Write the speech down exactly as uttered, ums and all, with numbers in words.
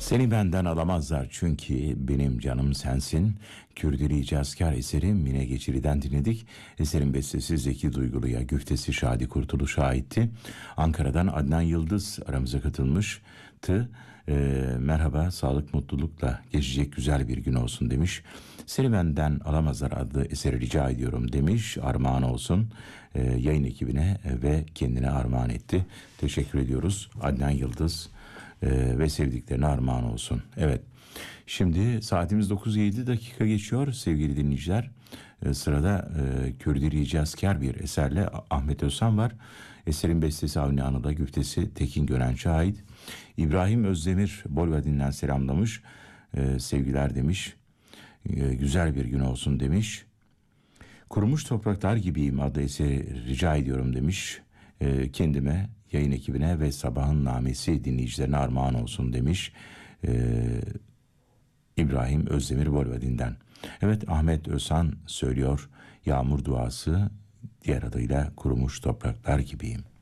Seni benden alamazlar çünkü benim canım sensin. Kürdili Cazkar eseri Mine Geçiri'den dinledik. Eserin bestesi Zeki Duygulu'ya, güftesi Şadi Kurtuluş'a aitti. Ankara'dan Adnan Yıldız aramıza katılmıştı. Ee, merhaba, sağlık mutlulukla geçecek güzel bir gün olsun demiş. Seni benden alamazlar adlı eseri rica ediyorum demiş. Armağan olsun ee, yayın ekibine ve kendine armağan etti. Teşekkür ediyoruz Adnan Yıldız. Ee, ve sevdiklerine armağan olsun. Evet, şimdi saatimiz dokuz yedi dakika geçiyor sevgili dinleyiciler. Ee, sırada e, Kürdili Cazkar bir eserle Ahmet Özhan var. Eserin bestesi Avni Anı'da, güftesi Tekin Gönenç'e ait. İbrahim Özdemir Bolvadin'den selamlamış. Ee, sevgiler demiş. Ee, güzel bir gün olsun demiş. Kurumuş topraklar gibiyim adlı eseri rica ediyorum demiş. Ee, kendime, yayın ekibine ve Sabahın Namesi dinleyicilerine armağan olsun demiş. Ee, İbrahim Özdemir Bolvadin'den. Evet, Ahmet Özhan söylüyor. Yağmur duası, diğer adıyla kurumuş topraklar gibiyim.